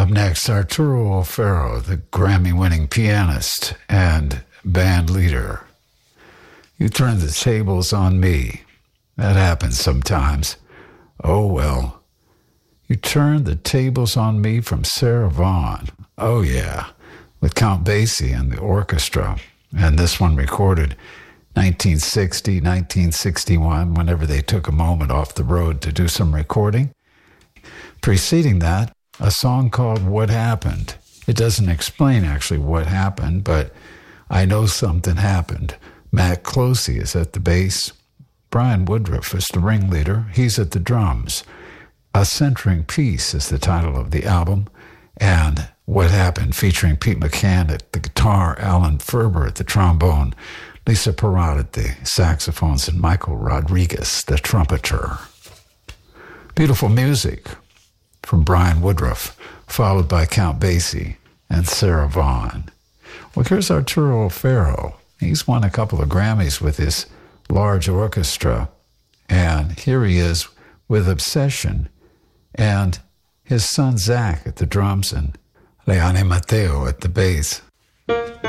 next, Arturo O'Farrill, the Grammy-winning pianist and band leader. You turn the tables on me. That happens sometimes. Oh, well. You turn the tables on me from Sarah Vaughan. Oh, yeah, with Count Basie and the orchestra. And this one recorded 1960, 1961, whenever they took a moment off the road to do some recording. Preceding that, a song called What Happened. It doesn't explain actually what happened, but I know something happened. Matt Closey is at the bass. Brian Woodruff is the ringleader. He's at the drums. A Centering Piece is the title of the album. And What Happened, featuring Pete McCann at the guitar, Alan Ferber at the trombone, Lisa Parrott at the saxophones, and Michael Rodriguez, the trumpeter. Beautiful music from Brian Woodruff, followed by Count Basie and Sarah Vaughan. Well, here's Arturo O'Farrill. He's won a couple of Grammys with his large orchestra, and here he is with Obsession, and his son Zach at the drums, and Leone Mateo at the bass.